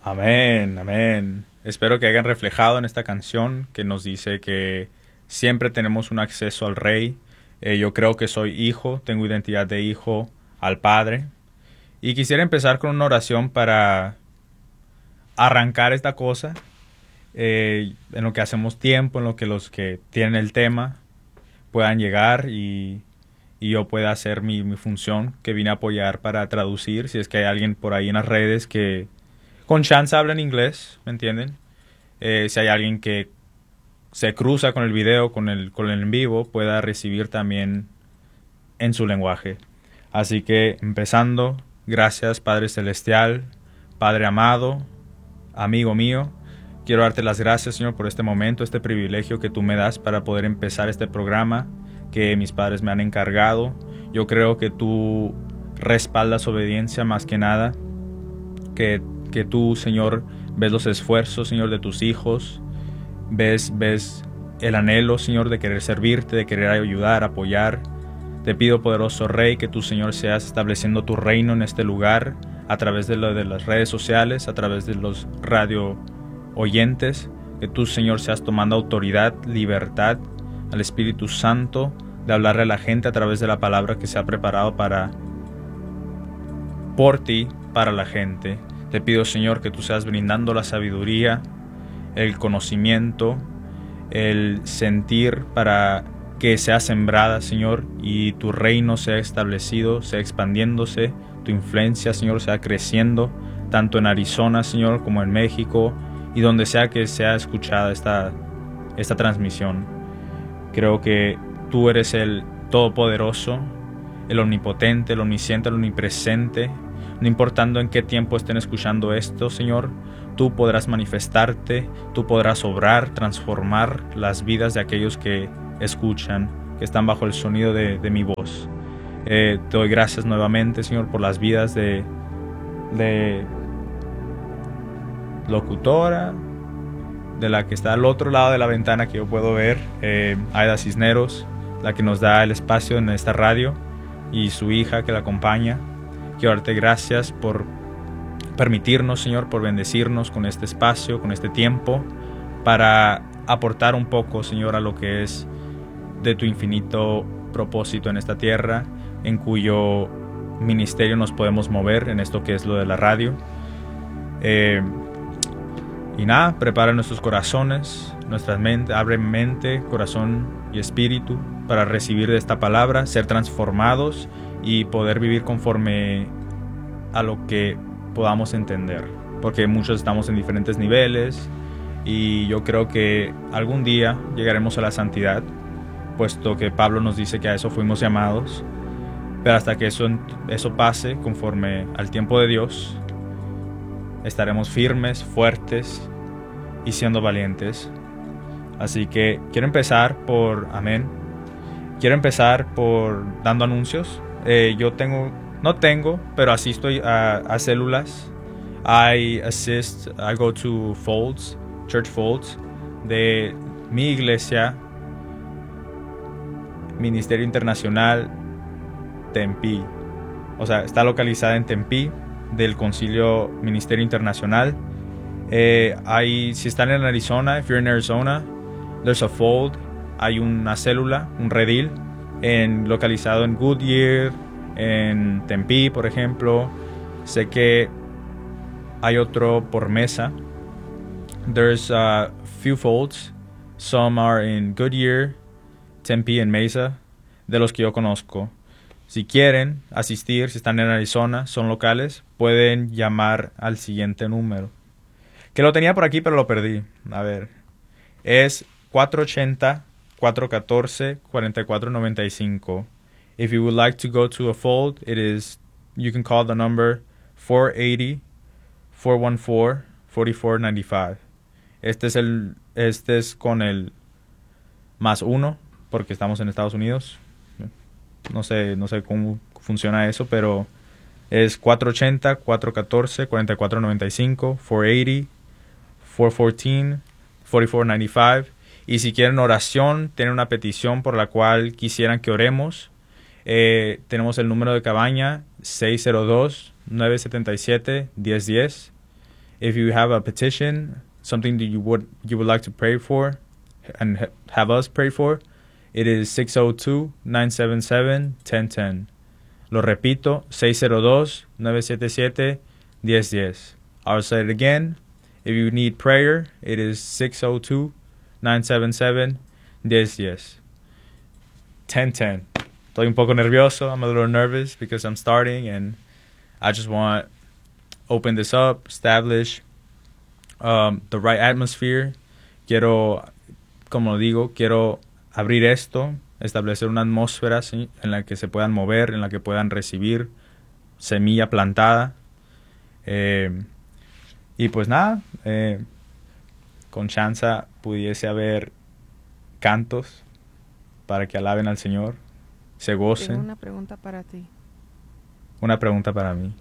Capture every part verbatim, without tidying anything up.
Amén, amén. Espero que hayan reflejado en esta canción que nos dice que siempre tenemos un acceso al Rey. Eh, yo creo que soy hijo, tengo identidad de hijo al Padre. Y quisiera empezar con una oración para arrancar esta cosa, eh, en lo que hacemos tiempo, en lo que los que tienen el tema puedan llegar y, y yo pueda hacer mi, mi función que vine a apoyar para traducir. Si es que hay alguien por ahí en las redes que con chance habla en inglés, ¿me entienden? Eh, si hay alguien que se cruza con el video, con el, con el en vivo, pueda recibir también en su lenguaje. Así que empezando, gracias Padre Celestial, Padre amado, amigo mío, quiero darte las gracias, Señor, por este momento, este privilegio que tú me das para poder empezar este programa que mis padres me han encargado. Yo creo que tú respaldas obediencia más que nada, que, que tú, Señor, ves los esfuerzos, Señor, de tus hijos, ves, ves el anhelo, Señor, de querer servirte, de querer ayudar, apoyar. Te pido, poderoso Rey, que tú, Señor, seas estableciendo tu reino en este lugar a través de, lo de las redes sociales, a través de los radio oyentes, que tú, Señor, seas tomando autoridad, libertad al Espíritu Santo de hablarle a la gente a través de la palabra que se ha preparado para por ti, para la gente. Te pido, Señor, que tú seas brindando la sabiduría, el conocimiento, el sentir para que sea sembrada, Señor, y tu reino sea establecido, sea expandiéndose, tu influencia, Señor, sea creciendo, tanto en Arizona, Señor, como en México, y donde sea que sea escuchada esta, esta transmisión. Creo que tú eres el Todopoderoso, el Omnipotente, el Omnisciente, el Omnipresente. No importando en qué tiempo estén escuchando esto, Señor, tú podrás manifestarte, tú podrás obrar, transformar las vidas de aquellos que escuchan, que están bajo el sonido de, de mi voz. Eh, te doy gracias nuevamente, Señor, por las vidas de, de locutora, de la que está al otro lado de la ventana que yo puedo ver, eh, Aida Cisneros, la que nos da el espacio en esta radio, y su hija que la acompaña. Quiero darte gracias por permitirnos, Señor, por bendecirnos con este espacio, con este tiempo, para aportar un poco, Señor, a lo que es de tu infinito propósito en esta tierra, en cuyo ministerio nos podemos mover, en esto que es lo de la radio. Eh, y nada, prepara nuestros corazones, nuestras mentes, abre mente, corazón y espíritu para recibir de esta palabra, ser transformados y poder vivir conforme a lo que podamos entender, porque muchos estamos en diferentes niveles y yo creo que algún día llegaremos a la santidad, puesto que Pablo nos dice que a eso fuimos llamados, pero hasta que eso, eso pase conforme al tiempo de Dios, estaremos firmes, fuertes y siendo valientes. Así que quiero empezar por, amén, quiero empezar por dando anuncios. Eh, yo tengo, no tengo, pero asisto a, a células. I assist, I go to folds, church folds, de mi iglesia, Ministerio Internacional Tempe. O sea, está localizada en Tempe, del Concilio Ministerio Internacional. Eh, hay, si están en Arizona, if you're in Arizona, there's a fold, hay una célula, un redil, en, localizado en Goodyear, en Tempe, por ejemplo. Sé que hay otro por Mesa. There's a few folds. Some are in Goodyear, Tempe and Mesa, de los que yo conozco. Si quieren asistir, si están en Arizona, son locales, pueden llamar al siguiente número. Que lo tenía por aquí, pero lo perdí. A ver. Es cuatro ochenta, cuatro catorce, cuarenta y cuatro noventa y cinco. If you would like to go to a fold, it is, you can call the number four eighty, four fourteen, forty-four ninety-five. Este es el, este es con el más uno, porque estamos en Estados Unidos. No sé, no sé cómo funciona eso, pero es cuatro ochenta, cuatro catorce, cuarenta y cuatro noventa y cinco, four eighty, four fourteen, forty-four ninety-five. Y si quieren oración, tienen una petición por la cual quisieran que oremos, eh, tenemos el número de cabaña seis cero dos, nueve siete siete, uno cero uno cero. If you have a petition, something that you would you would like to pray for and ha- have us pray for, it is six oh two, nine seven seven, one oh one oh. Lo repito, seis cero dos, nueve siete siete, uno cero uno cero. I'll say it again. If you need prayer, it is six oh two, nine seven seven, one oh one oh. ten ten. Estoy un poco nervioso. I'm a little nervous because I'm starting and I just want to open this up, establish um, the right atmosphere. Quiero, como digo, quiero abrir esto, establecer una atmósfera, ¿sí?, en la que se puedan mover, en la que puedan recibir semilla plantada. Eh, y pues nada, eh, con chance pudiese haber cantos para que alaben al Señor, se gocen. Tengo una pregunta para ti. Una pregunta para mí.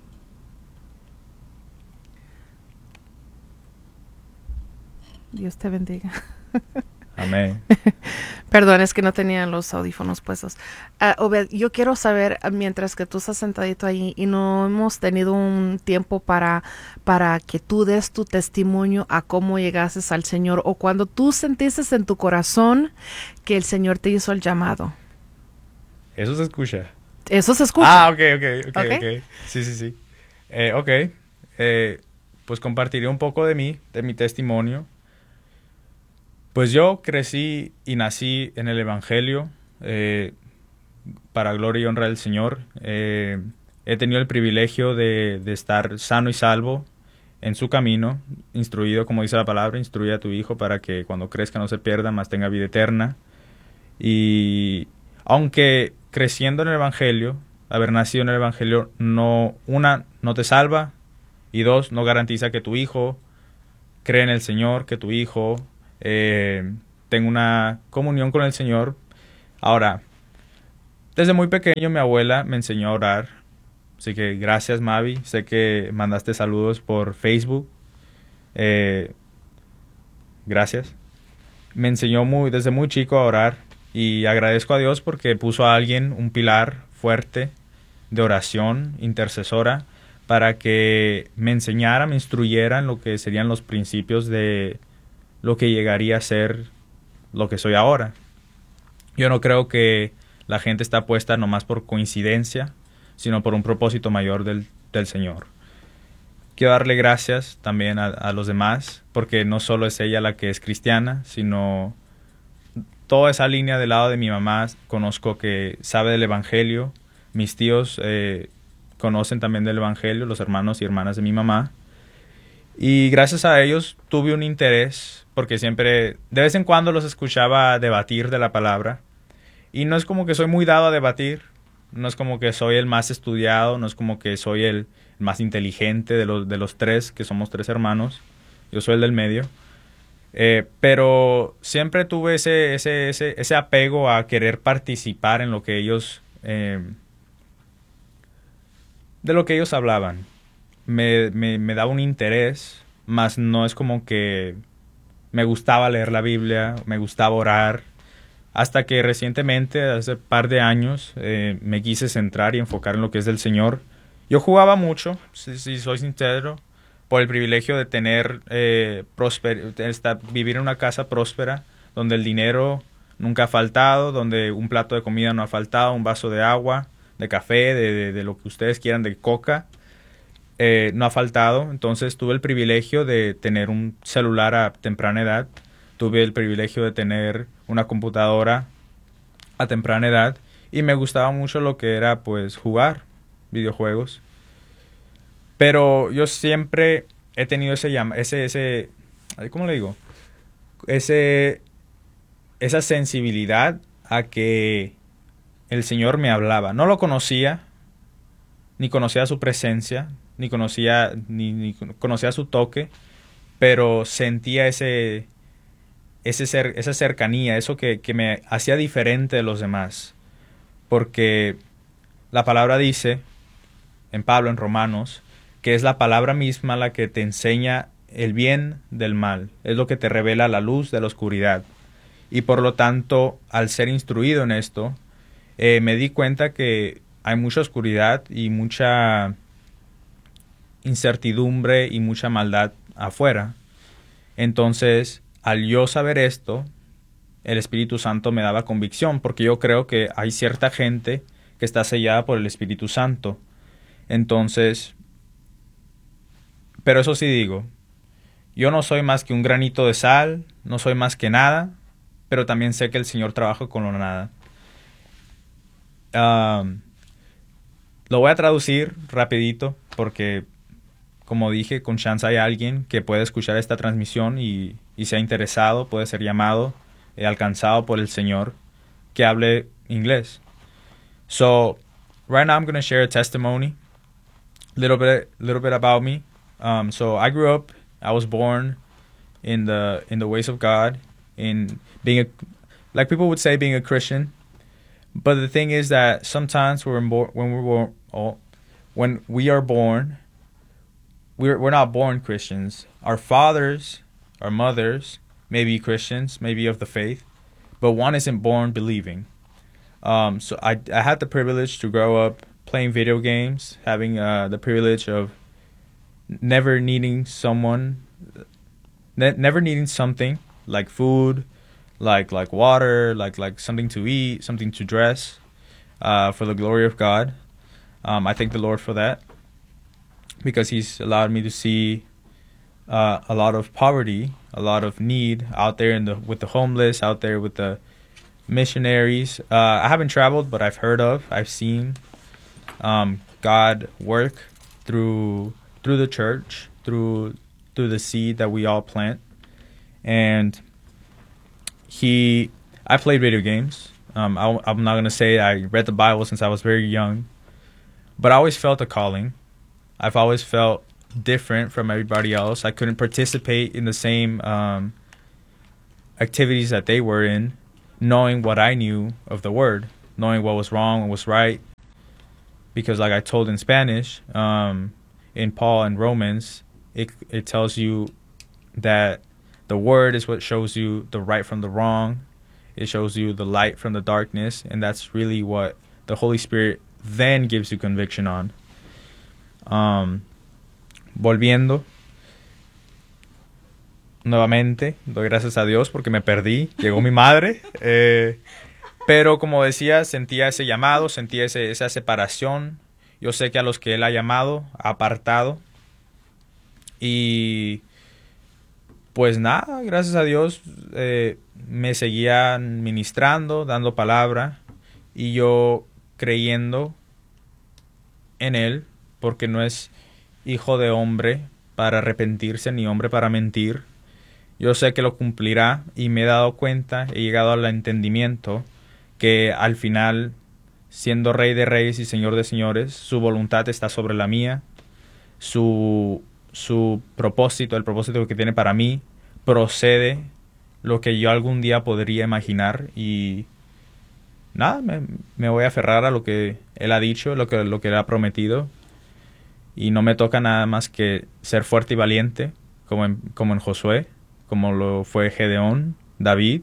Dios te bendiga. Amén. Perdón, es que no tenía los audífonos puestos. Uh, Obed, yo quiero saber, mientras que tú estás sentadito ahí y no hemos tenido un tiempo para, para que tú des tu testimonio a cómo llegaste al Señor o cuando tú sentiste en tu corazón que el Señor te hizo el llamado. Eso se escucha. Eso se escucha. Ah, ok, ok, ok, ¿Okay? ok. Sí, sí, sí. Eh, ok. Eh, pues compartiré un poco de mí, de mi testimonio. Pues yo crecí y nací en el Evangelio, eh, para gloria y honra del Señor. Eh, he tenido el privilegio de, de estar sano y salvo en su camino, instruido, como dice la palabra, instruye a tu hijo para que cuando crezca no se pierda, mas tenga vida eterna. Y aunque creciendo en el Evangelio, haber nacido en el Evangelio, no, una, no te salva, y dos, no garantiza que tu hijo cree en el Señor, que tu hijo eh, tenga una comunión con el Señor. Ahora, desde muy pequeño mi abuela me enseñó a orar, así que gracias, Mavi. Sé que mandaste saludos por Facebook. Eh, gracias. Me enseñó muy, desde muy chico a orar y agradezco a Dios porque puso a alguien, un pilar fuerte de oración, intercesora, para que me enseñara, me instruyera en lo que serían los principios de lo que llegaría a ser lo que soy ahora. Yo no creo que la gente está puesta nomás por coincidencia, sino por un propósito mayor del, del Señor. Quiero darle gracias también a, a los demás, porque no solo es ella la que es cristiana, sino toda esa línea del lado de mi mamá conozco que sabe del Evangelio. Mis tíos eh, conocen también del Evangelio, los hermanos y hermanas de mi mamá. Y gracias a ellos tuve un interés, porque siempre, de vez en cuando los escuchaba debatir de la palabra. Y no es como que soy muy dado a debatir, no es como que soy el más estudiado, no es como que soy el más inteligente de los, de los tres, que somos tres hermanos. Yo soy el del medio. Eh, pero siempre tuve ese, ese, ese, ese apego a querer participar en lo que ellos, eh, de lo que ellos hablaban. Me, me, me daba un interés, mas no es como que me gustaba leer la Biblia, me gustaba orar. Hasta que recientemente, hace un par de años, eh, me quise centrar y enfocar en lo que es del Señor. Yo jugaba mucho, si, si soy sincero, por el privilegio de tener, eh, prosper, estar, vivir en una casa próspera, donde el dinero nunca ha faltado, donde un plato de comida no ha faltado, un vaso de agua, de café, de, de, de lo que ustedes quieran, de coca, eh, no ha faltado. Entonces tuve el privilegio de tener un celular a temprana edad. Tuve el privilegio de tener una computadora a temprana edad y me gustaba mucho lo que era pues jugar videojuegos. Pero yo siempre he tenido ese ese ese ¿cómo le digo? Ese esa sensibilidad a que el Señor me hablaba. No lo conocía, ni conocía su presencia, ni conocía ni, ni conocía su toque, pero sentía ese Ese cer- esa cercanía, eso que, que me hacía diferente de los demás. Porque la palabra dice, en Pablo, en Romanos, que es la palabra misma la que te enseña el bien del mal. Es lo que te revela la luz de la oscuridad. Y por lo tanto, al ser instruido en esto, eh, me di cuenta que hay mucha oscuridad y mucha incertidumbre y mucha maldad afuera. Entonces, al yo saber esto, el Espíritu Santo me daba convicción, porque yo creo que hay cierta gente que está sellada por el Espíritu Santo. Entonces, pero eso sí digo, yo no soy más que un granito de sal, no soy más que nada, pero también sé que el Señor trabaja con lo nada. Um, lo voy a traducir rapidito, porque como dije, con chance hay alguien que puede escuchar esta transmisión y, y sea interesado, puede ser llamado, eh, alcanzado por el Señor, que hable inglés. So, right now I'm going to share a testimony, little bit, little bit about me. Um, so I grew up, I was born in the in the ways of God, in being a, like people would say, being a Christian. But the thing is that sometimes we're born, when we're born, oh, when we are born, we're we're not born Christians. Our fathers, our mothers may be Christians, maybe of the faith, but one isn't born believing. Um, so I I had the privilege to grow up playing video games, having uh, the privilege of never needing someone, ne- never needing something like food, like like water, like like something to eat, something to dress, uh, for the glory of God. Um, I thank the Lord for that, because He's allowed me to see uh, a lot of poverty, a lot of need out there in the with the homeless, out there with the missionaries. Uh, I haven't traveled, but I've heard of, I've seen um, God work through through the church, through through the seed that we all plant. And he, I played video games. Um, I, I'm not gonna say I read the Bible since I was very young, but I always felt a calling. I've always felt different from everybody else. I couldn't participate in the same um, activities that they were in, knowing what I knew of the Word, knowing what was wrong and was right. Because like I told in Spanish, um, in Paul and Romans, it it tells you that the Word is what shows you the right from the wrong. It shows you the light from the darkness, and that's really what the Holy Spirit then gives you conviction on. Um, volviendo, nuevamente, doy gracias a Dios porque me perdí. Llegó mi madre, eh, pero como decía, sentía ese llamado, sentía ese, esa separación. Yo sé que a los que Él ha llamado, ha apartado. Y pues nada, gracias a Dios, eh, me seguían ministrando, dando palabra, y yo creyendo en Él, porque no es hijo de hombre para arrepentirse, ni hombre para mentir. Yo sé que lo cumplirá, y me he dado cuenta, he llegado al entendimiento que al final, siendo Rey de Reyes y Señor de Señores, su voluntad está sobre la mía, su, su propósito, el propósito que tiene para mí, procede lo que yo algún día podría imaginar. Y nada, me, me voy a aferrar a lo que Él ha dicho, lo que, lo que Él ha prometido, y no me toca nada más que ser fuerte y valiente, como en, como en Josué, como lo fue Gedeón, David,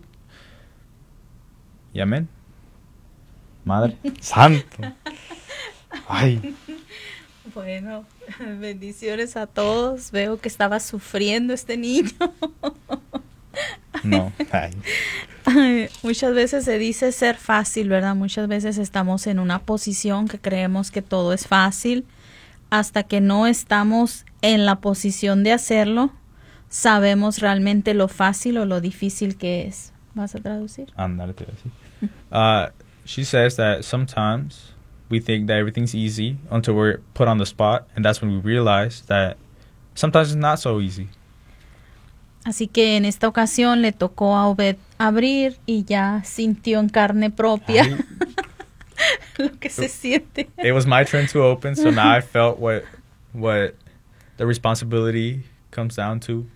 y amén. Madre santo. Ay. Bueno, bendiciones a todos. Veo que estaba sufriendo este niño. No. Ay. Ay, muchas veces se dice ser fácil, ¿verdad? Muchas veces estamos en una posición que creemos que todo es fácil. Hasta que no estamos en la posición de hacerlo, sabemos realmente lo fácil o lo difícil que es. ¿Vas a traducir? Andale, te voy a decir. Uh, she says that sometimes we think that everything's easy until we're put on the spot, and that's when we realize that sometimes it's not so easy. Así que en esta ocasión le tocó a Obed abrir y ya sintió en carne propia Ay. lo que se siente. It was my turn to open, so now I felt what what the responsibility comes down to.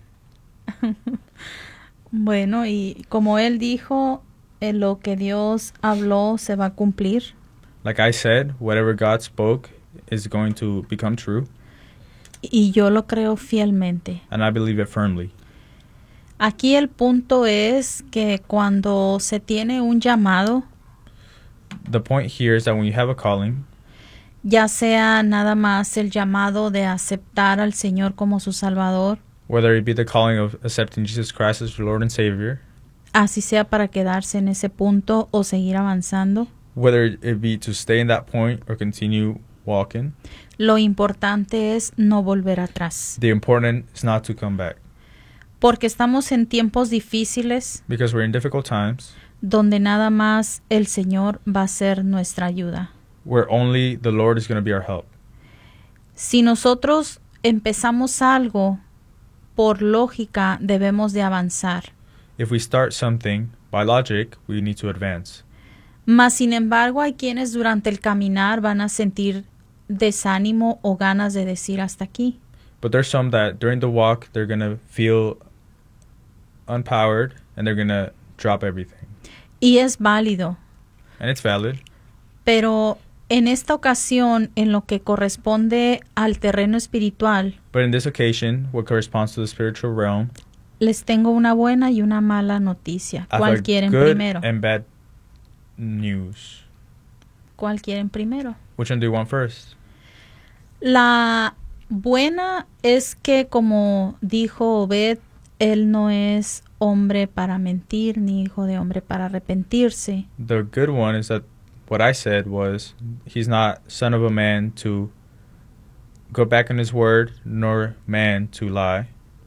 Bueno, y como él dijo, eh, lo que Dios habló se va a cumplir. Like I said, whatever God spoke is going to become true. Y yo lo creo fielmente. And I believe it firmly. Aquí el punto es que cuando se tiene un llamado, The point here is that when you have a calling, ya sea nada más el llamado de aceptar al Señor como su Salvador, whether it be the calling of accepting Jesus Christ as your Lord and Savior, así sea para quedarse en ese punto o seguir avanzando. whether it be to stay in that point or continue walking. Lo importante es no volver atrás, The important is not to come back, porque estamos en tiempos difíciles because we're in difficult times donde nada más el Señor va a ser nuestra ayuda. where only the Lord is going to be our help. Si nosotros empezamos algo, por lógica debemos de avanzar. If we start something, by logic, we need to advance. Mas, sin embargo, hay quienes durante el caminar van a sentir desánimo o ganas de decir hasta aquí. But there's some that during the walk, they're going to feel unpowered and they're going to drop everything. Y es válido, And it's valid. pero en esta ocasión, en lo que corresponde al terreno espiritual, But in this occasion, what corresponds to the spiritual realm, les tengo una buena y una mala noticia. I have ¿Cuál a quieren good primero? and bad news. ¿Cuál quieren primero? Which one do you want first? La buena es que, como dijo Obed, él no es hombre para mentir, ni hijo de hombre para arrepentirse. The good one is that what I said was, he's not son of a man to go back on his word, nor man to lie.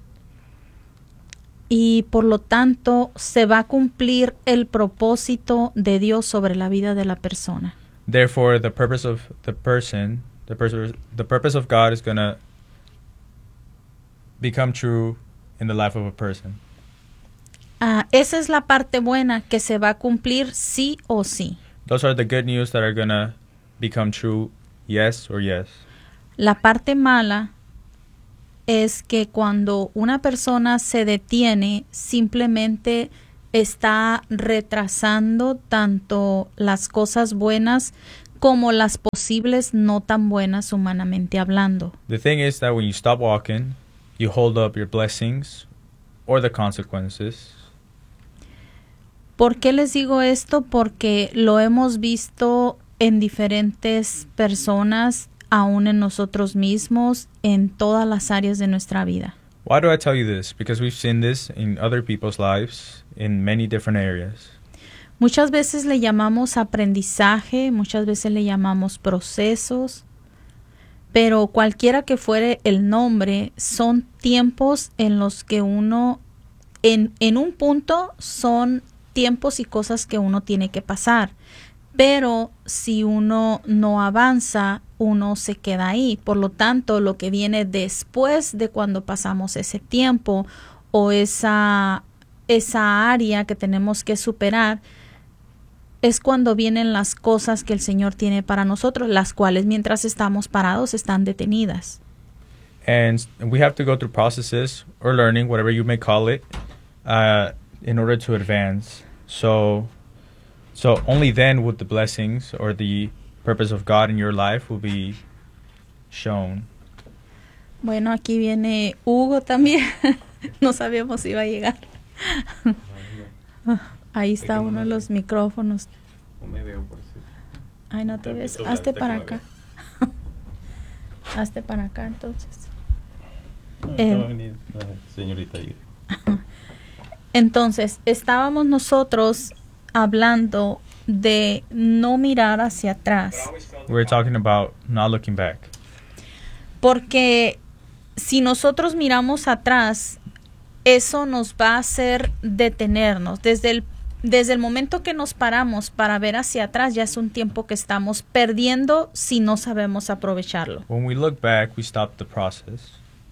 Y por lo tanto se va a cumplir el propósito de Dios sobre la vida de la persona. Therefore, the purpose of the person, the purpose, the purpose of God is going to become true in the life of a person. Ah, esa es la parte buena, que se va a cumplir sí o sí. Those are the good news that are going to become true, yes or yes. La parte mala es que cuando una persona se detiene, simplemente está retrasando tanto las cosas buenas como las posibles no tan buenas humanamente hablando. The thing is that when you stop walking, you hold up your blessings or the consequences. ¿Por qué les digo esto? Porque lo hemos visto en diferentes personas, aún en nosotros mismos, en todas las áreas de nuestra vida. Why do I tell you this? Because we've seen this in other people's lives in many different areas. Muchas veces le llamamos aprendizaje, muchas veces le llamamos procesos, pero cualquiera que fuere el nombre, son tiempos en los que uno, en, en un punto, son tiempos y cosas que uno tiene que pasar. Pero si uno no avanza, uno se queda ahí. Por lo tanto, lo que viene después de cuando pasamos ese tiempo o esa, esa área que tenemos que superar, es cuando vienen las cosas que el Señor tiene para nosotros, las cuales mientras estamos parados están detenidas. And we have to go through processes or learning, whatever you may call it, uh, in order to advance. So, so only then would the blessings or the purpose of God in your life will be shown. Bueno, aquí viene Hugo también. No sabíamos si iba a llegar. Ahí está uno de los micrófonos. No me veo por si. Ay, no te ves. Hazte para acá. Hazte para acá, entonces. Eh, Señorita. Entonces, estábamos nosotros hablando de no mirar hacia atrás. We're talking about not looking back. Porque si nosotros miramos atrás, eso nos va a hacer detenernos. Desde el, desde el momento que nos paramos para ver hacia atrás, ya es un tiempo que estamos perdiendo si no sabemos aprovecharlo. When we look back, we stop the process.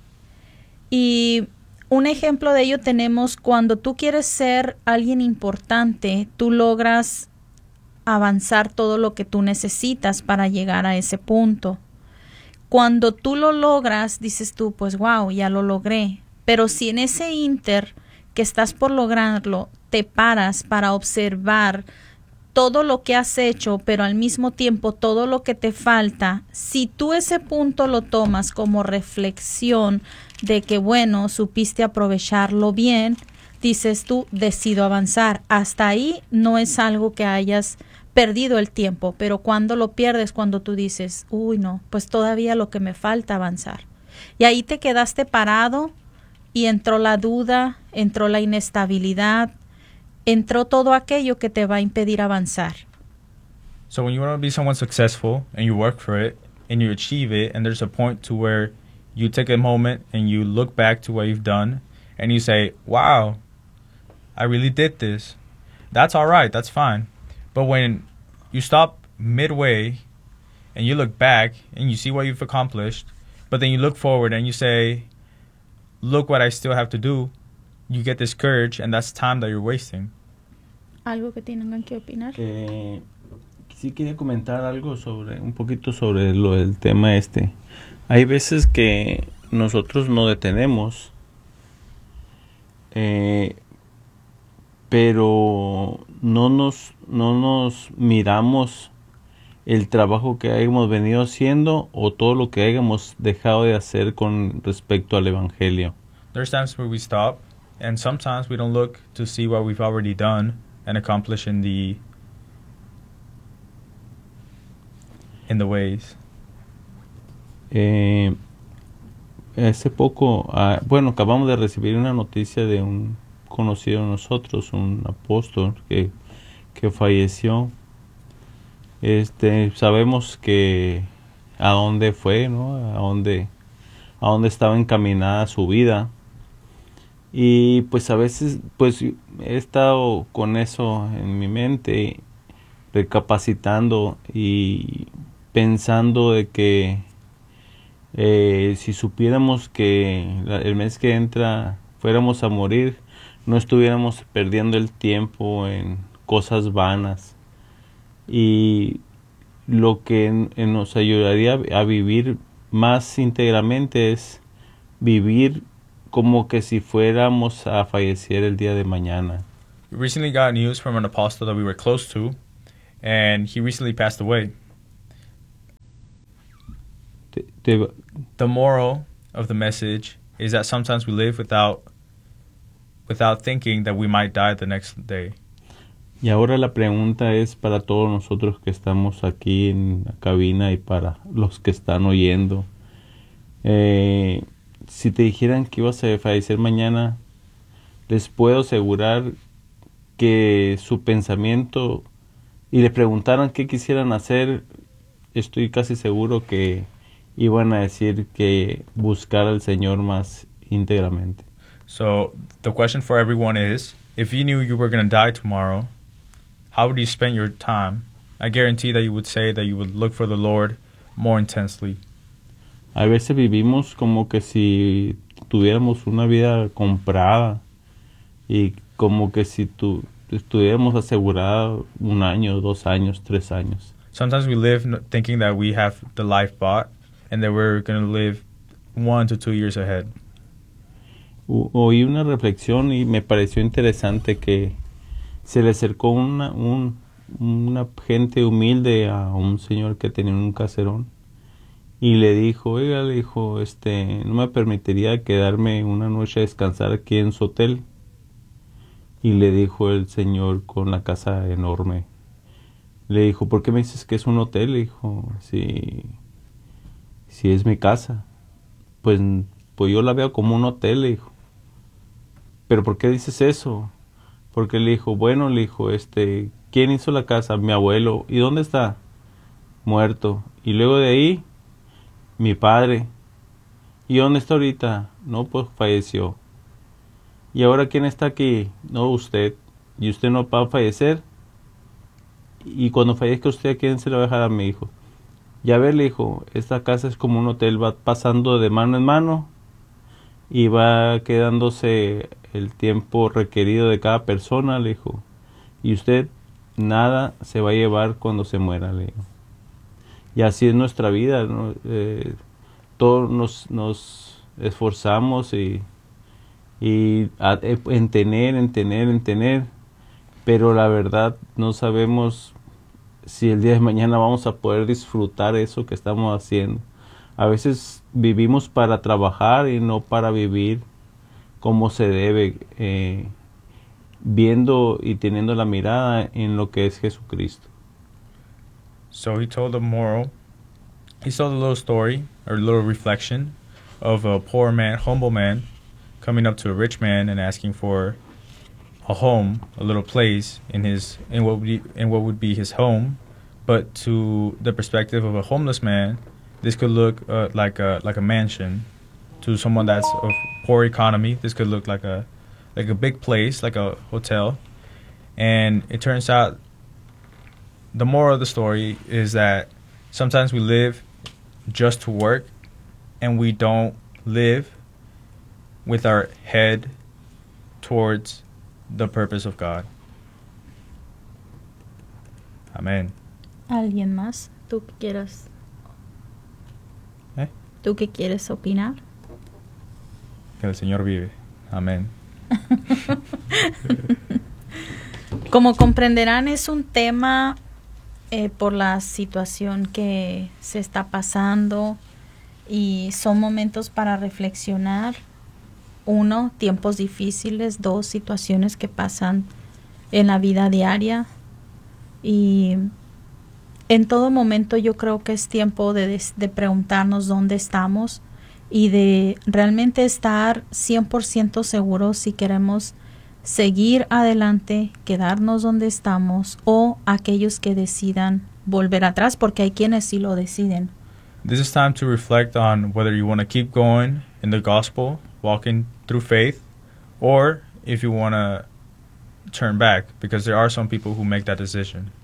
Y un ejemplo de ello tenemos cuando tú quieres ser alguien importante, tú logras avanzar todo lo que tú necesitas para llegar a ese punto. Cuando tú lo logras, dices tú, pues wow, ya lo logré. Pero si en ese inter que estás por lograrlo, te paras para observar todo lo que has hecho, pero al mismo tiempo todo lo que te falta, si tú ese punto lo tomas como reflexión de que, bueno, supiste aprovecharlo bien, dices tú, decido avanzar. Hasta ahí no es algo que hayas perdido el tiempo, pero cuando lo pierdes, cuando tú dices, uy, no, pues todavía lo que me falta avanzar. Y ahí te quedaste parado y entró la duda, entró la inestabilidad, entró todo aquello que te va a impedir avanzar. So when you want to be someone successful and you work for it and you achieve it, and there's a point to where you take a moment and you look back to what you've done and you say, wow, I really did this. That's all right. That's fine. But when you stop midway and you look back and you see what you've accomplished, but then you look forward and you say, look what I still have to do, you get discouraged, and that's time that you're wasting. ¿Algo que tengan que opinar? Eh, sí quería comentar algo sobre, un poquito sobre lo del tema este. Hay veces que nosotros no detenemos, eh, pero no nos, no nos miramos el trabajo que hayamos venido haciendo o todo lo que hayamos dejado de hacer con respecto al Evangelio. There's times where we stop, and sometimes we don't look to see what we've already done and accomplished in the in the ways. Eh, hace poco, ah, bueno, acabamos de recibir una noticia de un conocido de nosotros, un apóstol que, que falleció. Este, sabemos que a dónde fue, ¿no? A dónde, a dónde estaba encaminada su vida. Y pues a veces, pues he estado con eso en mi mente, recapacitando y pensando de que eh, si supiéramos que la, el mes que entra fuéramos a morir, no estuviéramos perdiendo el tiempo en cosas vanas. Y lo que en, en nos ayudaría a vivir más íntegramente es vivir como que si fuéramos a fallecer el día de mañana. We recently got news from an apostle that we were close to, and he recently passed away. Te, te, The moral of the message is that sometimes we live without without thinking that we might die the next day. y ahora la pregunta es para todos nosotros que estamos aquí en la cabina y para los que están oyendo. Eh, si te dijeran que ibas a fallecer mañana, les puedo asegurar que su pensamiento y les preguntaran qué quisieran hacer, estoy casi seguro que iban a decir que buscar al Señor más íntegramente. So the question for everyone is, if you knew you were going to die tomorrow, how would you spend your time? I guarantee that you would say that you would look for the Lord more intensely. A veces vivimos como que si tuviéramos una vida comprada y como que si tu, estuviéramos asegurada un año, dos años, tres años. Sometimes we live n- thinking that we have the life bought and that we're going to live one to two years ahead. O- oí una reflexión y me pareció interesante que se le acercó una, un, una gente humilde a un señor que tenía un caserón y le dijo, oiga, le dijo, este, no me permitiría quedarme una noche a descansar aquí en su hotel. Y le dijo el señor con la casa enorme, le dijo, ¿por qué me dices que es un hotel? Le dijo, si, si es mi casa. Pues, pues yo la veo como un hotel, le dijo. ¿Pero por qué dices eso? Porque le dijo, bueno, le dijo, este, ¿quién hizo la casa? Mi abuelo. ¿Y dónde está? Muerto. Y luego de ahí, mi padre. ¿Y dónde está ahorita? No, pues falleció. ¿Y ahora quién está aquí? No, usted. ¿Y usted no va a fallecer? Y cuando fallezca usted, ¿a quién se le va a dejar a mi hijo? Ya ver, le dijo, esta casa es como un hotel, va pasando de mano en mano y va quedándose el tiempo requerido de cada persona, le dijo. Y usted nada se va a llevar cuando se muera, le dijo. Y así es nuestra vida, ¿no? Eh, todos nos, nos esforzamos y, y a, en tener, en tener, en tener, pero la verdad no sabemos si el día de mañana vamos a poder disfrutar eso que estamos haciendo. A veces vivimos para trabajar y no para vivir como se debe, eh, viendo y teniendo la mirada en lo que es Jesucristo. So he told a moral. He told a little story or a little reflection of a poor man, humble man, coming up to a rich man and asking for a home, a little place in his in what would be, in what would be his home. But to the perspective of a homeless man, this could look uh, like a like a mansion. To someone that's of poor economy, this could look like a like a big place, like a hotel. And it turns out the moral of the story is that sometimes we live just to work, and we don't live with our head towards the purpose of God. Amen. ¿Alguien más? ¿Tú que quieras? ¿Eh? ¿Tú que quieres opinar? Que el Señor vive. Amén. Como comprenderán, es un tema eh, por la situación que se está pasando y son momentos para reflexionar. Uno, tiempos difíciles. Dos, situaciones que pasan en la vida diaria. Y en todo momento yo creo que es tiempo de, de preguntarnos dónde estamos y de realmente estar cien por ciento seguros si queremos seguir adelante, quedarnos donde estamos, o aquellos que decidan volver atrás, porque hay quienes sí lo deciden. This is time to reflect on whether you want to keep going in the gospel, walking through faith, or if you want to turn back, because there are some people who make that decision.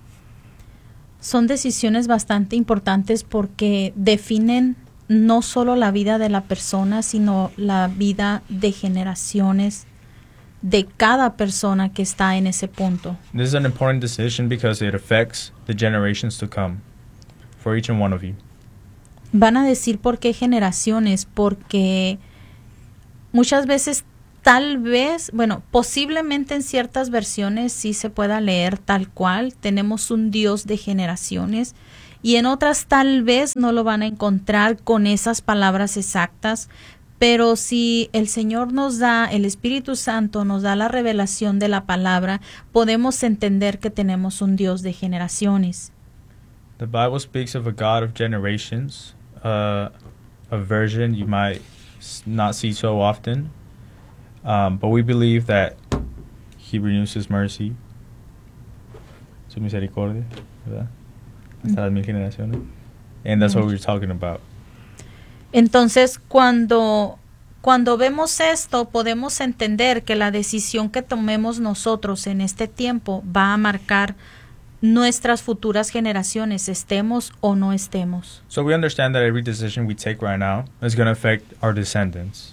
Son decisiones bastante importantes porque definen no solo la vida de la persona, sino la vida de generaciones de cada persona que está en ese punto. This is an important decision because it affects the generations to come for each and one of you. Van a decir por qué generaciones, porque muchas veces tal vez, bueno, posiblemente en ciertas versiones sí se pueda leer tal cual, tenemos un Dios de generaciones, y en otras tal vez no lo van a encontrar con esas palabras exactas, pero si el Señor nos da, el Espíritu Santo nos da la revelación de la palabra, podemos entender que tenemos un Dios de generaciones. The Bible speaks of a God of generations, uh, a version you might not see so often, um, but we believe that He renews His mercy, su misericordia, ¿verdad? Hasta las mil generaciones. And that's what we're talking about. Entonces, cuando, cuando vemos esto, podemos entender que la decisión que tomemos nosotros en este tiempo va a marcar nuestras futuras generaciones, estemos o no estemos. So we understand that every decision we take right now is going to affect our descendants.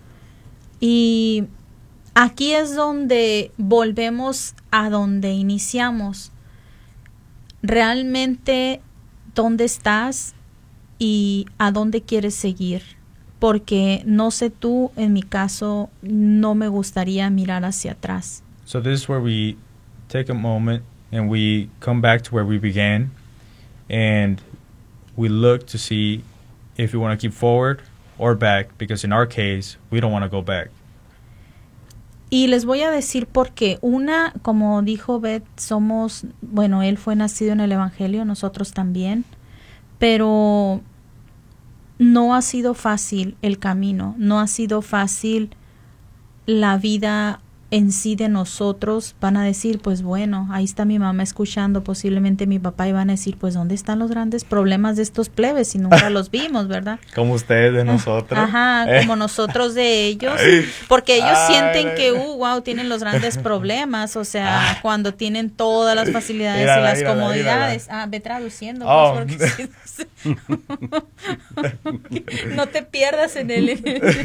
Y aquí es donde volvemos a donde iniciamos. Realmente, ¿dónde estás y a dónde quieres seguir? Porque no sé tú, en mi caso, no me gustaría mirar hacia atrás. So this is where we take a moment and we come back to where we began, and we look to see if we want to keep forward or back, because in our case, we don't want to go back. Y les voy a decir por qué. Una, como dijo Beth, somos, bueno, él fue nacido en el Evangelio, nosotros también, pero no ha sido fácil el camino, no ha sido fácil la vida en sí de nosotros. Van a decir, pues bueno, ahí está mi mamá escuchando, posiblemente mi papá, y van a decir, pues ¿dónde están los grandes problemas de estos plebes si nunca los vimos, verdad? Como ustedes de nosotros. Ajá, ¿Eh? Como nosotros de ellos, porque ellos Ay, sienten ay. que, uh, wow, tienen los grandes problemas, o sea, Ah. cuando tienen todas las facilidades Mírala, y las mírala, comodidades. Ah, ve traduciendo. Oh. Pues, porque no te pierdas en el...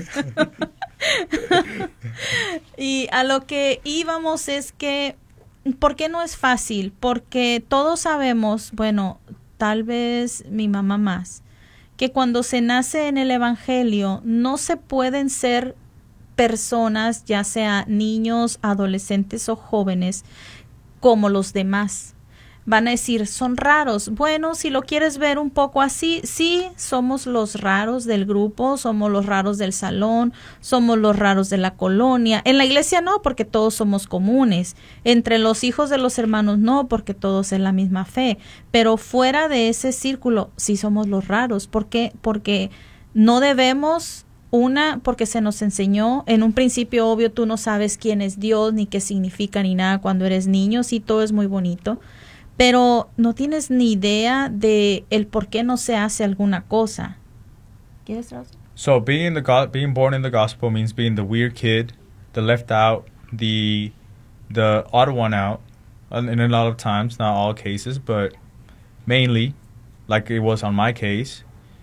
Y a lo que íbamos es que, ¿por qué no es fácil? Porque todos sabemos, bueno, tal vez mi mamá más, que cuando se nace en el Evangelio no se pueden ser personas, ya sea niños, adolescentes o jóvenes, como los demás. van a decir, son raros. Bueno, si lo quieres ver un poco así, sí, somos los raros del grupo, somos los raros del salón, somos los raros de la colonia. En la iglesia no, porque todos somos comunes. Entre los hijos de los hermanos no, porque todos en la misma fe. Pero fuera de ese círculo, sí somos los raros. ¿Por qué? Porque no debemos... Una, porque se nos enseñó, en un principio obvio tú no sabes quién es Dios, ni qué significa, ni nada cuando eres niño, sí, todo es muy bonito, pero no tienes ni idea de el por qué no se hace alguna cosa. ¿Quieres traducir? So being the go- being born in the gospel means being the weird kid, the left out, the the odd one out, and in a lot of times, not all cases, but mainly, like it was on my case.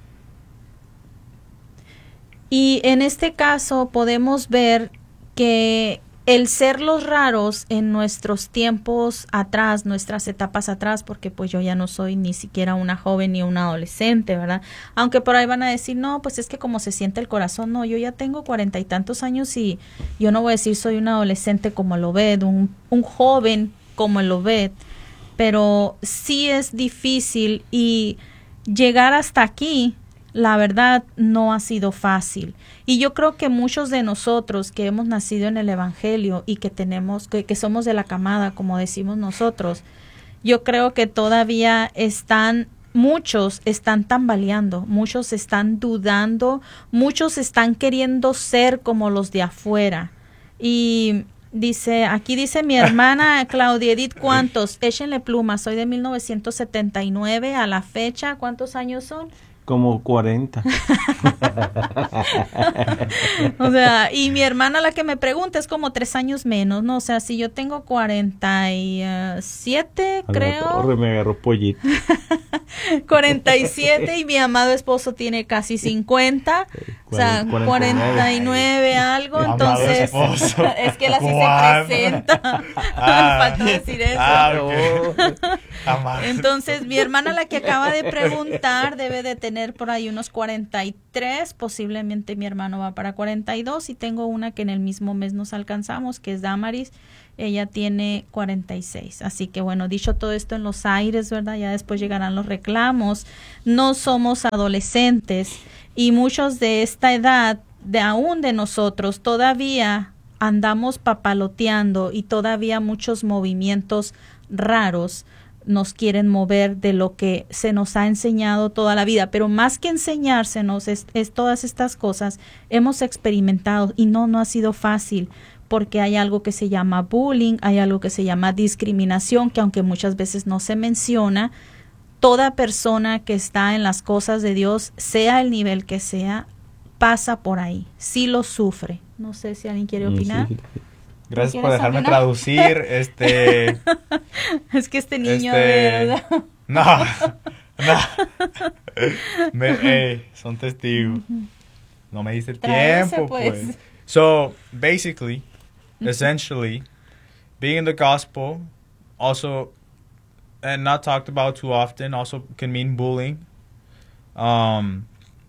Y en este caso podemos ver que el ser los raros en nuestros tiempos atrás, nuestras etapas atrás, porque pues yo ya no soy ni siquiera una joven ni una adolescente, ¿verdad? Aunque por ahí van a decir, no, pues es que como se siente el corazón, no, yo ya tengo cuarenta y tantos años y yo no voy a decir soy una adolescente como el Obed, un, un joven como el Obed, pero sí es difícil y llegar hasta aquí, la verdad, no ha sido fácil. Y yo creo que muchos de nosotros que hemos nacido en el Evangelio y que tenemos, que, que somos de la camada, como decimos nosotros, yo creo que todavía están, muchos están tambaleando, muchos están dudando, muchos están queriendo ser como los de afuera. Y dice, aquí dice mi hermana Claudia Edith, ¿cuántos? Échenle pluma, soy de mil novecientos setenta y nueve a la fecha, ¿cuántos años son? Como cuarenta. O sea, y mi hermana la que me pregunta es como tres años menos, ¿no? O sea, si yo tengo cuarenta y siete, creo. Torre, me agarró pollito. cuarenta y siete y mi amado esposo tiene casi cincuenta. O sea, cuarenta y nueve algo, Mi entonces amado esposo. es que él así se What? presenta. Ah. Faltó decir eso. Ah, ok. Amado. Entonces, mi hermana la que acaba de preguntar debe de tener por ahí unos cuarenta y tres, posiblemente mi hermano va para cuarenta y dos y tengo una que en el mismo mes nos alcanzamos, que es Damaris, ella tiene cuarenta y seis. Así que bueno, dicho todo esto en los aires, ¿verdad? Ya después llegarán los reclamos. No somos adolescentes y muchos de esta edad, de aún de nosotros, todavía andamos papaloteando y todavía muchos movimientos raros nos quieren mover de lo que se nos ha enseñado toda la vida, pero más que enseñársenos es, es todas estas cosas hemos experimentado y no, no ha sido fácil porque hay algo que se llama bullying, hay algo que se llama discriminación, que aunque muchas veces no se menciona, toda persona que está en las cosas de Dios, sea el nivel que sea, pasa por ahí, sí lo sufre. No sé si alguien quiere opinar. Sí, sí, sí. Gracias por ¿Quieres dejarme opinar? traducir. Este. Es que este niño, Este, de verdad. No, no. Me, ey, son testigos. No me diste el Tráese, tiempo, pues. pues. So, basically, essentially, being in the gospel also, and not talked about too often, also can mean bullying. Um,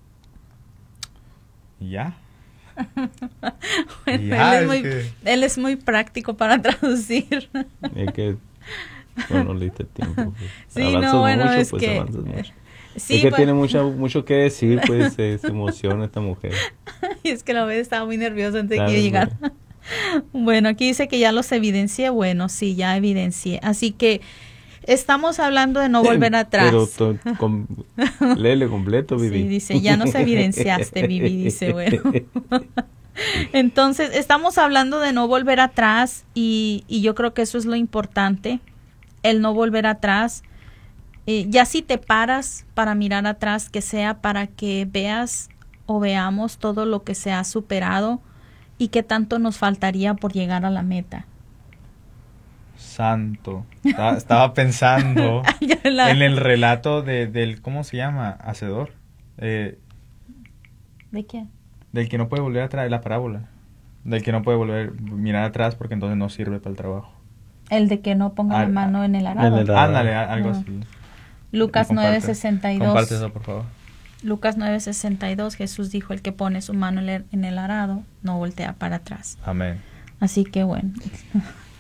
yeah. Bueno, Ya, él, es es muy, que- él es muy práctico para traducir. Es que, bueno, le diste tiempo. Pues. Sí, Avanzas no, bueno, mucho, es pues, que- avanzas mucho. Sí, es que pues, tiene mucho, mucho que decir, pues se, se emociona esta mujer. es que la vez estaba muy nervioso antes de Claro, que llegar. bueno. Bueno, aquí dice que ya los evidencié. Bueno, sí, ya evidencié. Así que estamos hablando de no volver atrás. Pero to- com- léele completo, Vivi. Sí, dice, ya nos evidenciaste, Vivi, dice, bueno. Entonces, estamos hablando de no volver atrás y, y yo creo que eso es lo importante, el no volver atrás. Eh, ya si te paras para mirar atrás, que sea para que veas o veamos todo lo que se ha superado y qué tanto nos faltaría por llegar a la meta. Santo. Estaba, estaba pensando Ya la- en el relato de, del, ¿cómo se llama? Hacedor. Eh, ¿De qué? del que no puede volver atrás, la parábola. Del que no puede volver mirar atrás porque entonces no sirve para el trabajo. El de que no ponga la Al- mano en el arado. en el arado. Ándale, a- algo Ah. así. Lucas Comparte. nueve sesenta y dos. Comparte eso, por favor. Lucas nueve sesenta y dos, Jesús dijo, el que pone su mano en el, en el arado no voltea para atrás. Amén. Así que bueno,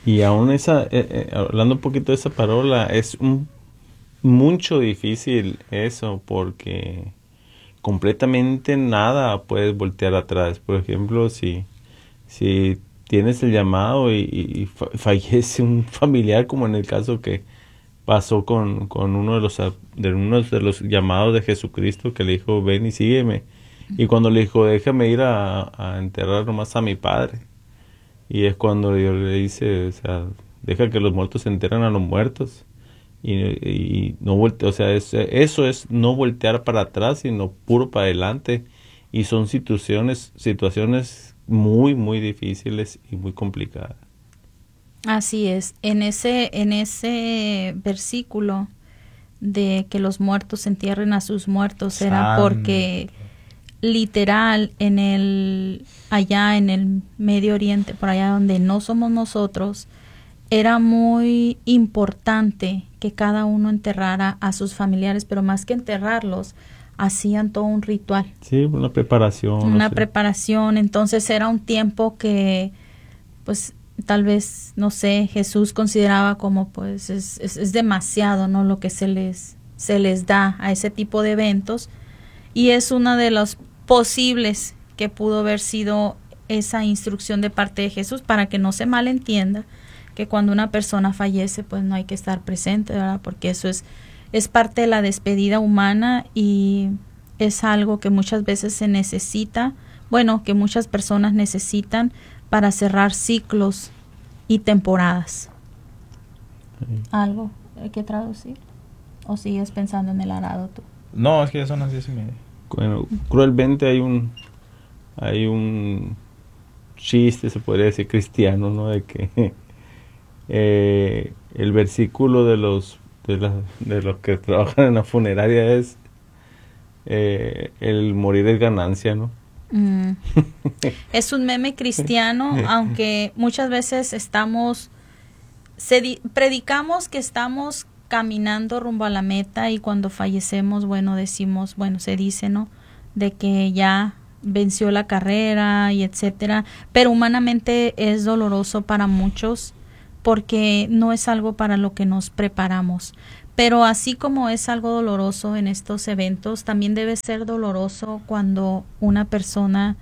Y aún esa, eh, eh, hablando un poquito de esa parábola, es un, mucho difícil eso, porque completamente nada puedes voltear atrás. Por ejemplo, si, si tienes el llamado y, y, y fallece un familiar, como en el caso que pasó con, con uno de los de uno de los llamados de Jesucristo, que le dijo, ven y sígueme. Y cuando le dijo, déjame ir a, a enterrar nomás a mi padre. Y es cuando yo le dice, o sea, deja que los muertos se entierren a los muertos. Y, y no volte, o sea, es, eso es no voltear para atrás, sino puro para adelante. Y son situaciones, situaciones muy, muy difíciles y muy complicadas. Así es. En ese, en ese versículo de que los muertos entierren a sus muertos, era porque literal en el allá en el Medio Oriente, por allá donde no somos nosotros, era muy importante que cada uno enterrara a sus familiares, pero más que enterrarlos, hacían todo un ritual. Sí, una preparación. Una no sé. preparación. Entonces era un tiempo que, pues, tal vez, no sé, Jesús consideraba como, pues, es, es, es demasiado, ¿no? Lo que se les, se les da a ese tipo de eventos. Y es una de las posibles que pudo haber sido esa instrucción de parte de Jesús, para que no se malentienda que cuando una persona fallece, pues no hay que estar presente, ¿verdad? Porque eso es, es parte de la despedida humana y es algo que muchas veces se necesita, bueno, que muchas personas necesitan para cerrar ciclos y temporadas. Sí. ¿Algo hay que traducir? ¿O sigues pensando en el arado tú? No, es que ya son las diez y media. Bueno, cruelmente hay un hay un chiste, se podría decir cristiano, ¿no? De que eh, el versículo de los de, la, de los que trabajan en la funeraria es eh, el morir es ganancia, ¿no? Mm. Es un meme cristiano, aunque muchas veces estamos se di- predicamos que estamos caminando rumbo a la meta, y cuando fallecemos, bueno, decimos, bueno, se dice, ¿no?, de que ya venció la carrera y etcétera, pero humanamente es doloroso para muchos porque no es algo para lo que nos preparamos. Pero así como es algo doloroso en estos eventos, también debe ser doloroso cuando una persona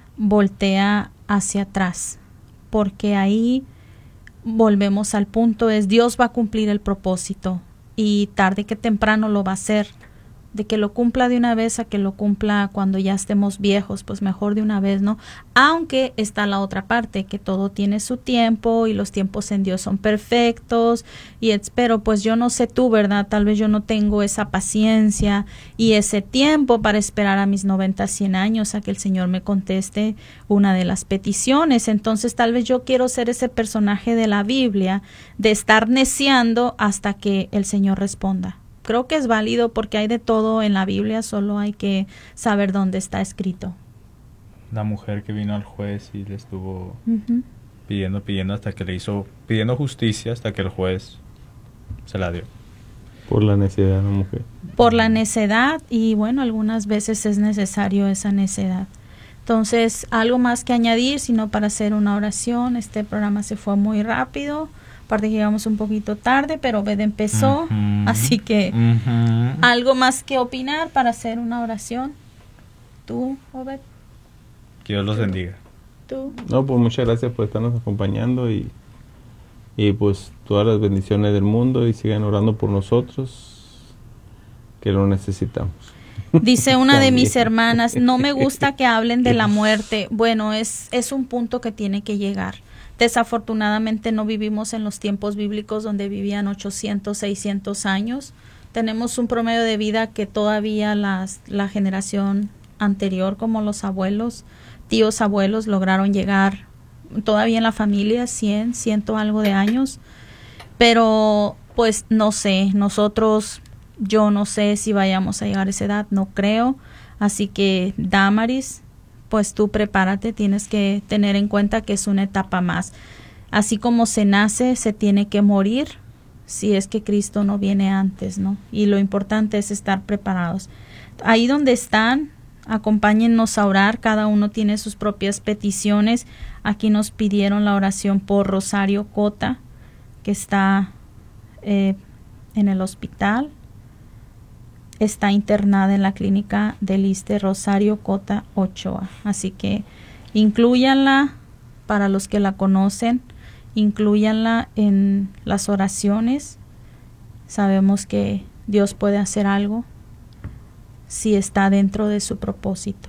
voltea hacia atrás, porque ahí volvemos al punto, es Dios va a cumplir el propósito y tarde que temprano lo va a hacer. De que lo cumpla de una vez a que lo cumpla cuando ya estemos viejos, pues mejor de una vez, ¿no? Aunque está la otra parte, que todo tiene su tiempo y los tiempos en Dios son perfectos, y espero, pues yo no sé tú, ¿verdad? Tal vez yo no tengo esa paciencia y ese tiempo para esperar a mis noventa, cien años a que el Señor me conteste una de las peticiones. Entonces tal vez yo quiero ser ese personaje de la Biblia, de estar neciando hasta que el Señor responda. Creo que es válido porque hay de todo en la Biblia, solo hay que saber dónde está escrito. La mujer que vino al juez y le estuvo Uh-huh. pidiendo, pidiendo hasta que le hizo, pidiendo justicia hasta que el juez se la dio. Por la necesidad de la mujer. Por la necedad, y bueno, algunas veces es necesario esa necedad. Entonces, algo más que añadir, sino para hacer una oración. Este programa se fue muy rápido. Aparte que llegamos un poquito tarde, pero Obed empezó, Uh-huh. así que Uh-huh. algo más que opinar para hacer una oración. ¿Tú, Obed? Que Dios los bendiga. ¿Tú? No, pues muchas gracias por estarnos acompañando y, y pues todas las bendiciones del mundo, y sigan orando por nosotros, que lo necesitamos. Dice una de También. mis hermanas, no me gusta que hablen de la muerte. Bueno, es, es un punto que tiene que llegar. Desafortunadamente no vivimos en los tiempos bíblicos donde vivían ochocientos, seiscientos años. Tenemos un promedio de vida que todavía las, la generación anterior, como los abuelos, tíos abuelos, lograron llegar todavía en la familia, cien, ciento algo de años. Pero pues no sé, nosotros, yo no sé si vayamos a llegar a esa edad, no creo. Así que, Damaris, pues tú prepárate, tienes que tener en cuenta que es una etapa más. Así como se nace, se tiene que morir, si es que Cristo no viene antes, ¿no? Y lo importante es estar preparados. Ahí donde están, acompáñennos a orar. Cada uno tiene sus propias peticiones. Aquí nos pidieron la oración por Rosario Cota, que está eh, en el hospital. Está internada en la clínica del ISSSTE Rosario Cota Ochoa. Así que inclúyanla, para los que la conocen, inclúyanla en las oraciones. Sabemos que Dios puede hacer algo si está dentro de su propósito.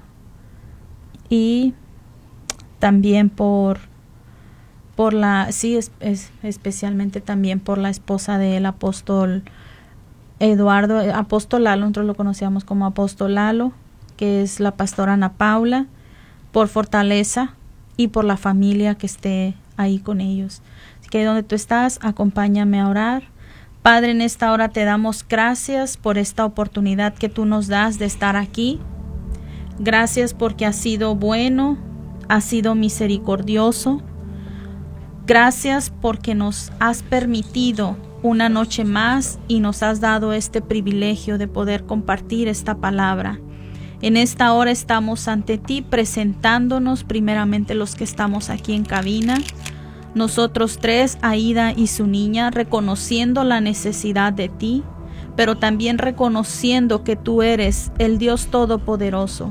Y también por, por la, sí, es, es, especialmente también por la esposa del apóstol Eduardo, apóstol Lalo, nosotros lo conocíamos como apóstol Lalo, que es la pastora Ana Paula, por fortaleza y por la familia que esté ahí con ellos. Así que donde tú estás, acompáñame a orar. Padre, en esta hora te damos gracias por esta oportunidad que tú nos das de estar aquí. Gracias porque has sido bueno, has sido misericordioso. Gracias porque nos has permitido una noche más y nos has dado este privilegio de poder compartir esta palabra. En esta hora estamos ante ti presentándonos, primeramente los que estamos aquí en cabina, nosotros tres, Aida y su niña, reconociendo la necesidad de ti, pero también reconociendo que tú eres el Dios Todopoderoso,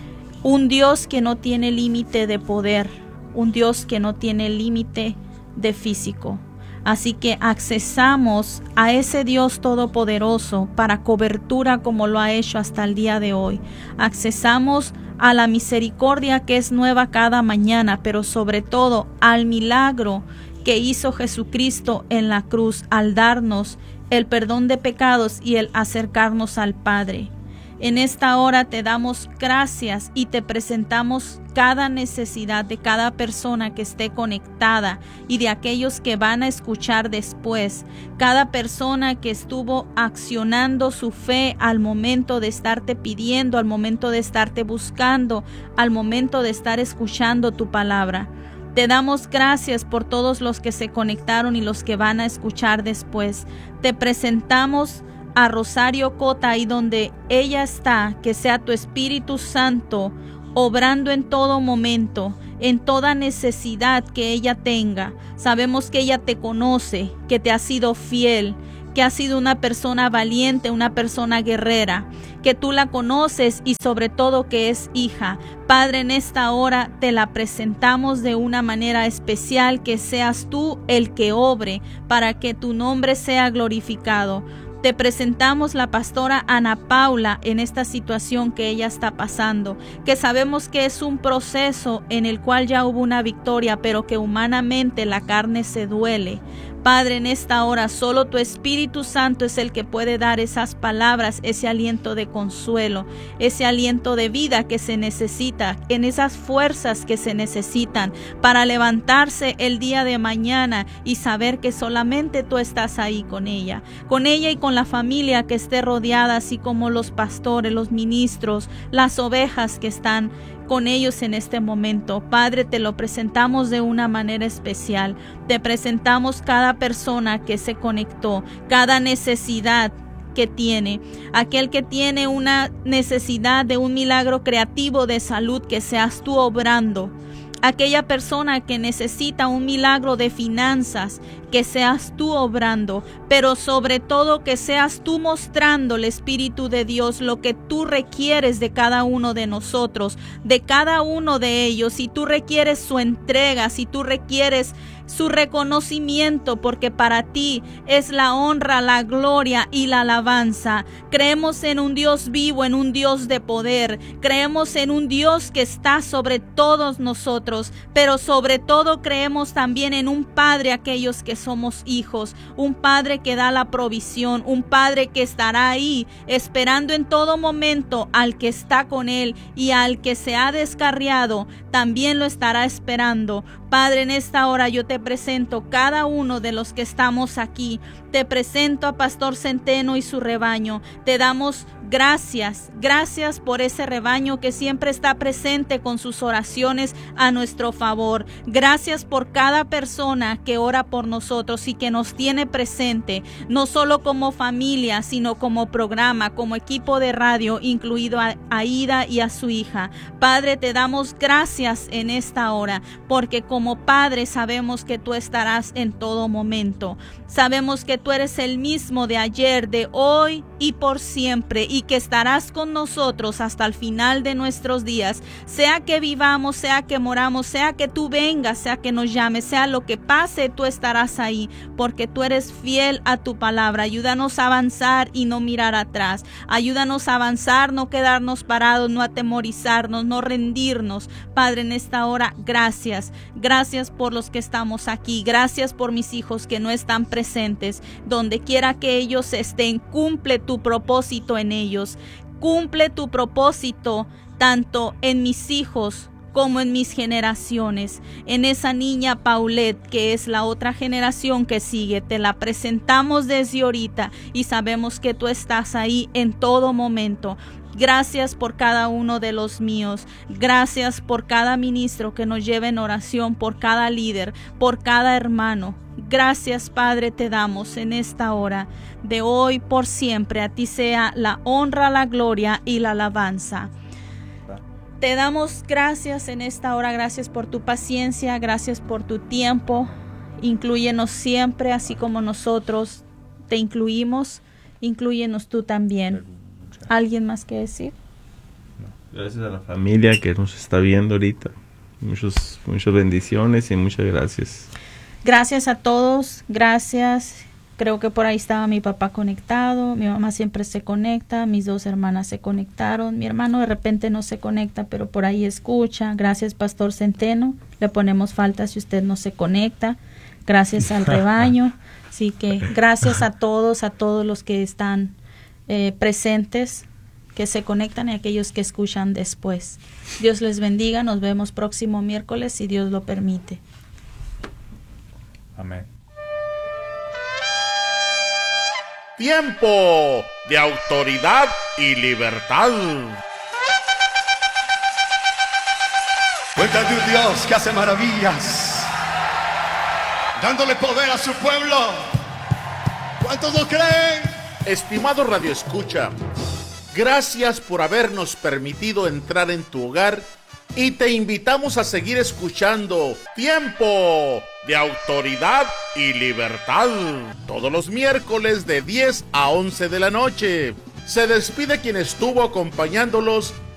un Dios que no tiene límite de poder, un Dios que no tiene límite de físico. Así que accesamos a ese Dios Todopoderoso para cobertura como lo ha hecho hasta el día de hoy. Accesamos a la misericordia que es nueva cada mañana, pero sobre todo al milagro que hizo Jesucristo en la cruz al darnos el perdón de pecados y el acercarnos al Padre. En esta hora te damos gracias y te presentamos cada necesidad de cada persona que esté conectada y de aquellos que van a escuchar después. Cada persona que estuvo accionando su fe al momento de estarte pidiendo, al momento de estarte buscando, al momento de estar escuchando tu palabra. Te damos gracias por todos los que se conectaron y los que van a escuchar después. Te presentamos a Rosario Cota, ahí donde ella está, que sea tu Espíritu Santo obrando en todo momento, en toda necesidad que ella tenga. Sabemos que ella te conoce, que te ha sido fiel, que ha sido una persona valiente, una persona guerrera, que tú la conoces y sobre todo que es hija. Padre, en esta hora te la presentamos de una manera especial, que seas tú el que obre para que tu nombre sea glorificado. Te presentamos la pastora Ana Paula en esta situación que ella está pasando, que sabemos que es un proceso en el cual ya hubo una victoria, pero que humanamente la carne se duele. Padre, en esta hora solo tu Espíritu Santo es el que puede dar esas palabras, ese aliento de consuelo, ese aliento de vida que se necesita, en esas fuerzas que se necesitan para levantarse el día de mañana y saber que solamente tú estás ahí con ella, con ella y con la familia que esté rodeada, así como los pastores, los ministros, las ovejas que están con ellos en este momento. Padre, te lo presentamos de una manera especial. Te presentamos cada persona que se conectó, cada necesidad que tiene, aquel que tiene una necesidad de un milagro creativo de salud, que seas tú obrando. Aquella persona que necesita un milagro de finanzas, que seas tú obrando, pero sobre todo que seas tú mostrando el Espíritu de Dios, lo que tú requieres de cada uno de nosotros, de cada uno de ellos. Si tú requieres su entrega, si tú requieres su reconocimiento, porque para ti es la honra, la gloria y la alabanza. Creemos en un Dios vivo, en un Dios de poder. Creemos en un Dios que está sobre todos nosotros, pero sobre todo creemos también en un Padre, aquellos que somos hijos, un Padre que da la provisión, un Padre que estará ahí esperando en todo momento al que está con él, y al que se ha descarriado también lo estará esperando. Padre, en esta hora yo te presento cada uno de los que estamos aquí. Te presento a Pastor Centeno y su rebaño. Te damos gracias, gracias por ese rebaño que siempre está presente con sus oraciones a nuestro favor. Gracias por cada persona que ora por nosotros y que nos tiene presente, no solo como familia, sino como programa, como equipo de radio, incluido a Aida y a su hija. Padre, te damos gracias en esta hora, porque como Padre sabemos que tú estarás en todo momento. Sabemos que tú eres el mismo de ayer, de hoy y por siempre, y que estarás con nosotros hasta el final de nuestros días. Sea que vivamos, sea que moramos, sea que tú vengas, sea que nos llames, sea lo que pase, tú estarás ahí, porque tú eres fiel a tu palabra. Ayúdanos a avanzar y no mirar atrás. Ayúdanos a avanzar, no quedarnos parados, no atemorizarnos, no rendirnos. Padre, en esta hora, gracias. Gracias por los que estamos aquí. Gracias por mis hijos que no están presentes. Donde quiera que ellos estén, cumple tu propósito en ellos. Cumple tu propósito tanto en mis hijos como en mis generaciones, en esa niña Paulette, que es la otra generación que sigue. Te la presentamos desde ahorita y sabemos que tú estás ahí en todo momento. Gracias por cada uno de los míos. Gracias por cada ministro que nos lleva en oración, por cada líder, por cada hermano. Gracias, Padre, te damos en esta hora. De hoy por siempre a ti sea la honra, la gloria y la alabanza. Te damos gracias en esta hora, gracias por tu paciencia, gracias por tu tiempo. Inclúyenos siempre, así como nosotros te incluimos, inclúyenos tú también. ¿Alguien más que decir? Gracias a la familia que nos está viendo ahorita. Muchos, muchas bendiciones y muchas gracias. Gracias a todos, gracias. Creo que por ahí estaba mi papá conectado, mi mamá siempre se conecta, mis dos hermanas se conectaron, mi hermano de repente no se conecta, pero por ahí escucha. Gracias, Pastor Centeno, le ponemos falta si usted no se conecta. Gracias al rebaño, así que gracias a todos, a todos los que están eh, presentes, que se conectan y a aquellos que escuchan después. Dios les bendiga, nos vemos próximo miércoles si Dios lo permite. Amén. Tiempo de autoridad y libertad. Cuenta de un Dios que hace maravillas, dándole poder a su pueblo. ¿Cuántos lo creen? Estimado Radio Escucha, gracias por habernos permitido entrar en tu hogar y te invitamos a seguir escuchando Tiempo de Autoridad y Libertad todos los miércoles de diez a once de la noche. Se despide quien estuvo acompañándolos